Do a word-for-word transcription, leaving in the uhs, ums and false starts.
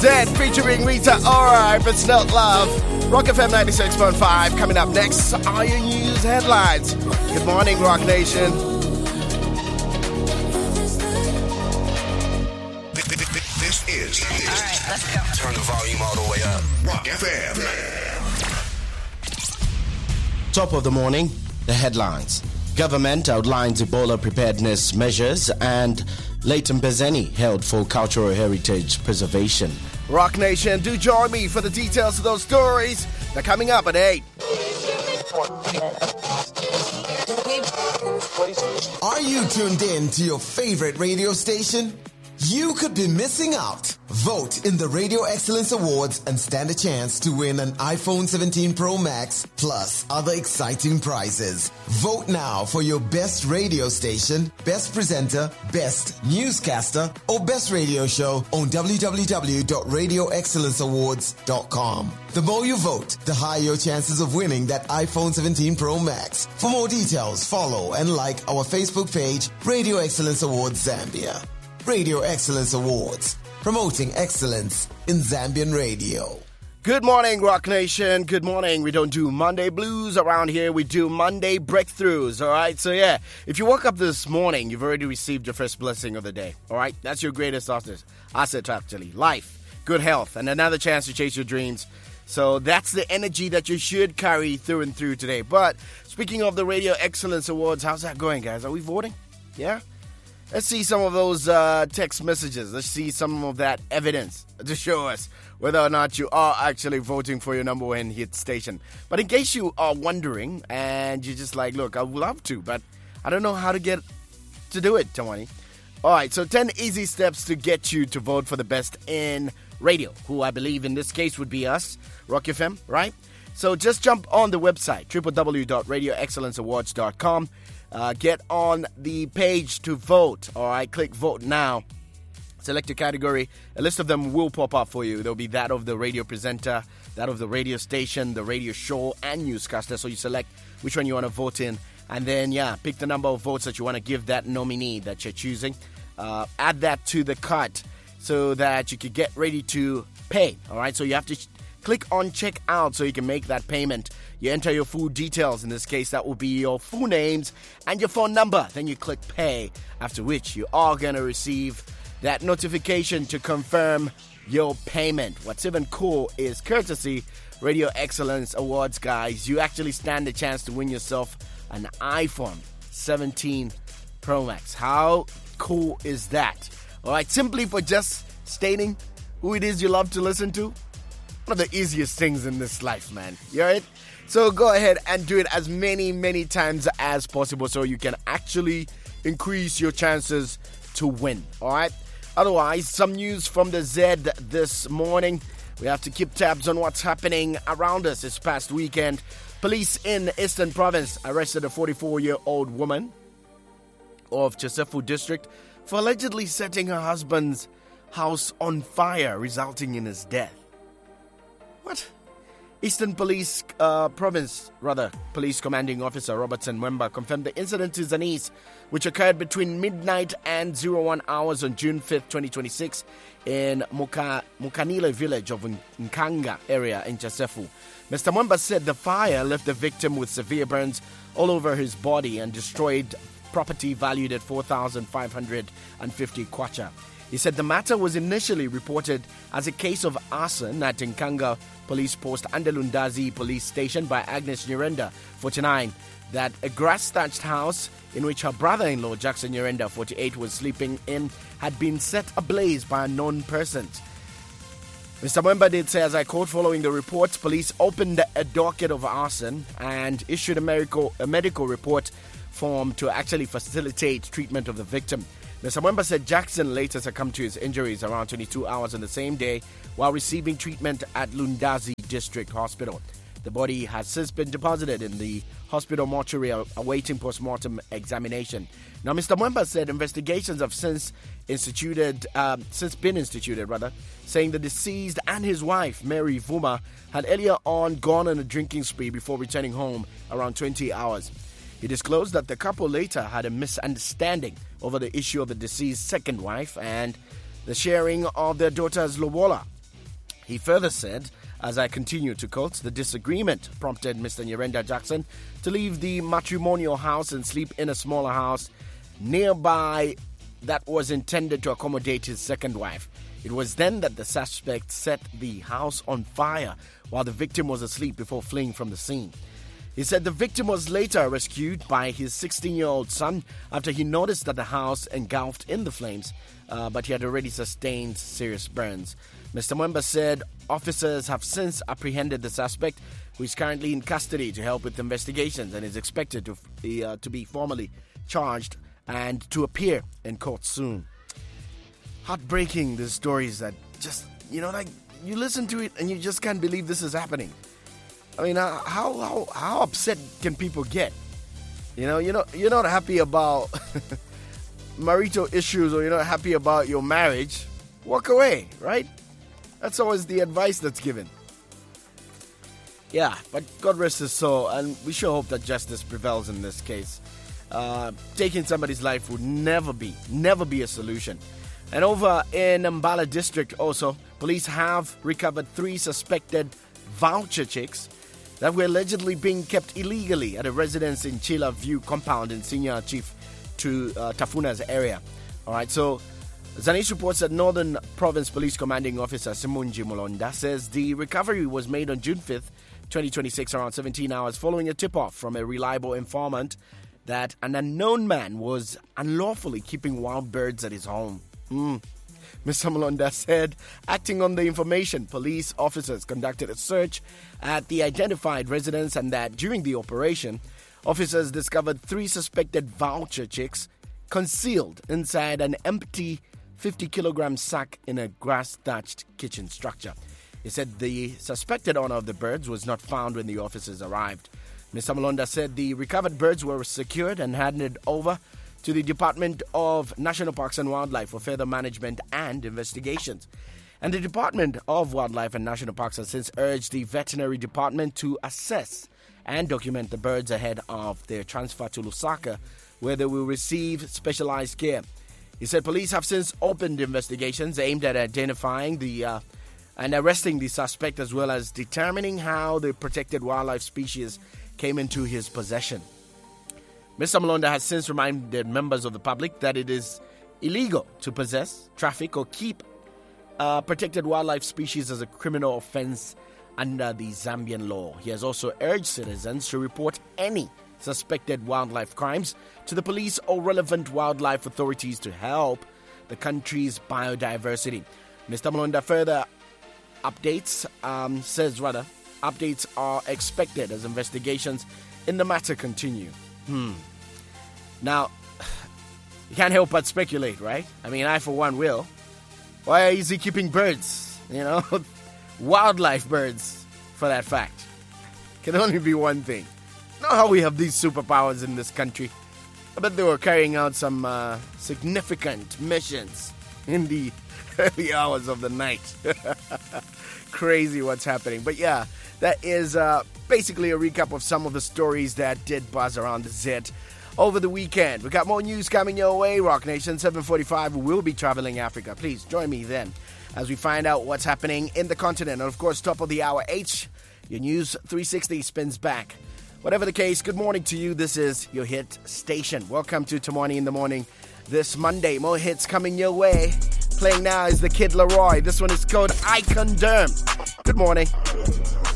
Zed featuring Rita Ora, If It's Not Love. Rock F M ninety-six point five. Coming up next are your news headlines. Good morning, Rock Nation. This is. All right, let's go. Turn the volume all the way up. Rock F M. Top of the morning, the headlines. Government outlines Ebola preparedness measures, and Leighton Bezeni held for cultural heritage preservation. Rock Nation, do join me for the details of those stories. They're coming up at eight. Are you tuned in to your favorite radio station? You could be missing out. Vote in the Radio Excellence Awards and stand a chance to win an iPhone seventeen Pro Max plus other exciting prizes. Vote now for your best radio station, best presenter, best newscaster, or best radio show on w w w dot radio excellence awards dot com. The more you vote, the higher your chances of winning that iPhone seventeen Pro Max. For more details, follow and like our Facebook page, Radio Excellence Awards Zambia. Radio Excellence Awards, promoting excellence in Zambian radio. Good morning, Rock Nation. Good morning. We don't do Monday blues around here. We do Monday breakthroughs, all right? So, yeah, if you woke up this morning, you've already received your first blessing of the day, all right? That's your greatest asset, asset actually. Life, good health, and another chance to chase your dreams. So that's the energy that you should carry through and through today. But speaking of the Radio Excellence Awards, how's that going, guys? Are we voting? Yeah? Let's see some of those uh, text messages. Let's see some of that evidence to show us whether or not you are actually voting for your number one hit station. But in case you are wondering and you're just like, look, I would love to, but I don't know how to get to do it, Tawani. All right, so ten easy steps to get you to vote for the best in radio, who I believe in this case would be us, Rock F M, right? So just jump on the website, w w w dot radio excellence awards dot com. Uh, get on the page to vote. All right, click vote now. Select your category. A list of them will pop up for you. There'll be that of the radio presenter, that of the radio station, the radio show, and newscaster. So you select which one you want to vote in. And then, yeah, pick the number of votes that you want to give that nominee that you're choosing. Uh, add that to the cart so that you can get ready to pay. All right, so you have to ch- click on check out so you can make that payment. You enter your full details. In this case, that will be your full names and your phone number. Then you click pay, after which you are going to receive that notification to confirm your payment. What's even cool is courtesy Radio Excellence Awards, guys. You actually stand a chance to win yourself an iPhone seventeen Pro Max. How cool is that? All right, simply for just stating who it is you love to listen to. One of the easiest things in this life, man. You all right? So go ahead and do it as many, many times as possible so you can actually increase your chances to win. All right? Otherwise, some news from the Z this morning. We have to keep tabs on what's happening around us this past weekend. Police in Eastern Province arrested a forty-four-year-old woman of Chesefu District for allegedly setting her husband's house on fire, resulting in his death. What? Eastern Police uh, Province, rather, Police Commanding Officer Robertson Mwemba confirmed the incident to Zanis, which occurred between midnight and zero one hours on June fifth, twenty twenty-six in Muka, Mukanile village of Nkanga area in Chesefu. Mister Mwemba said the fire left the victim with severe burns all over his body and destroyed property valued at four thousand five hundred fifty kwacha. He said the matter was initially reported as a case of arson at Nkanga Police Post under Lundazi Police Station by Agnes Nyirenda, forty-nine, that a grass-thatched house in which her brother-in-law, Jackson Nyirenda, forty-eight, was sleeping in had been set ablaze by unknown persons. Mister Mwemba did say, as I quote, following the reports, police opened a docket of arson and issued a medical, a medical report form to actually facilitate treatment of the victim. Mister Mwemba said Jackson later succumbed to his injuries around twenty-two hours on the same day while receiving treatment at Lundazi District Hospital. The body has since been deposited in the hospital mortuary awaiting post-mortem examination. Now, Mister Mwemba said investigations have since instituted, um, since been instituted, rather, saying the deceased and his wife, Mary Vuma, had earlier on gone on a drinking spree before returning home around twenty hours. He disclosed that the couple later had a misunderstanding over the issue of the deceased's second wife and the sharing of their daughter's lobola. He further said, as I continue to quote, the disagreement prompted Mister Nyirenda Jackson to leave the matrimonial house and sleep in a smaller house nearby that was intended to accommodate his second wife. It was then that the suspect set the house on fire while the victim was asleep before fleeing from the scene. He said the victim was later rescued by his sixteen-year-old son after he noticed that the house engulfed in the flames, uh, but he had already sustained serious burns. Mister Mwemba said officers have since apprehended the suspect, who is currently in custody to help with investigations and is expected to, uh, to be formally charged and to appear in court soon. Heartbreaking, the stories that just, you know, like you listen to it and you just can't believe this is happening. I mean, how how how upset can people get? You know, you know, you're not happy about marital issues, or you're not happy about your marriage. Walk away, right? That's always the advice that's given. Yeah, but God rest his soul, and we sure hope that justice prevails in this case. Uh, taking somebody's life would never be, never be a solution. And over in Mbala district also, police have recovered three suspected voucher chicks that were allegedly being kept illegally at a residence in Chila View compound in Senior Chief to uh, Tafuna's area. All right, so Zanis reports that Northern Province Police Commanding Officer Simunji Mulonda says the recovery was made on June fifth, twenty twenty-six, around seventeen hours following a tip-off from a reliable informant that an unknown man was unlawfully keeping wild birds at his home. Mm. Mister Mulonda said, acting on the information, police officers conducted a search at the identified residence, and that during the operation, officers discovered three suspected voucher chicks concealed inside an empty fifty kilogram sack in a grass-thatched kitchen structure. He said the suspected owner of the birds was not found when the officers arrived. Mister Mulonda said the recovered birds were secured and handed over to the Department of National Parks and Wildlife for further management and investigations. And the Department of Wildlife and National Parks has since urged the Veterinary Department to assess and document the birds ahead of their transfer to Lusaka, where they will receive specialized care. He said police have since opened investigations aimed at identifying the uh, and arresting the suspect, as well as determining how the protected wildlife species came into his possession. Mister Mulonda has since reminded members of the public that it is illegal to possess, traffic, or keep uh, protected wildlife species as a criminal offense under the Zambian law. He has also urged citizens to report any suspected wildlife crimes to the police or relevant wildlife authorities to help the country's biodiversity. Mister Mulonda further updates, um, says rather, updates are expected as investigations in the matter continue. Hmm. Now, you can't help but speculate, right? I mean, I for one will. Why is he keeping birds? You know, wildlife birds, for that fact. Can only be one thing. Not how we have these superpowers in this country. I bet they were carrying out some uh, significant missions in the early hours of the night. Crazy what's happening. But yeah, that is uh, basically a recap of some of the stories that did buzz around the Z over the weekend. We got more news coming your way. Rock Nation seven forty-five will be traveling Africa. Please join me then as we find out what's happening in the continent. And of course, top of the hour H, your News three sixty spins back. Whatever the case, good morning to you. This is your hit station. Welcome to Tomorrow in the Morning this Monday. More hits coming your way. Playing now is the Kid Laroi. This one is called I Condemn. Good morning.